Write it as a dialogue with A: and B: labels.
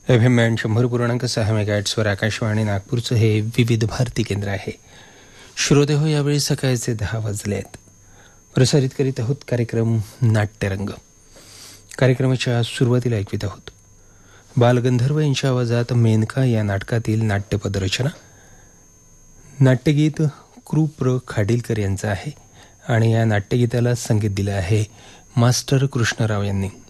A: FM 100.6 मेगाहर्ट्झवर Akashvani नागपूरचं हे विविध भारती केंद्र आहे. श्रोते हो, यावेळी सकाळचे 10 वाजले आहेत. प्रसारित करीत आहोत कार्यक्रम नाट्यरंग. कार्यक्रमाच्या सुरुवातीला ऐकवित आहोत बालगंधर्व यांच्या आवाजात मेनका या नाटकातील नाट्यपदरचना. नाट्यगीत कृ. खाडीलकर यांचं आहे आणि या नाट्यगीताला संगीत दिलं आहे मास्टर कृष्णराव यांनी.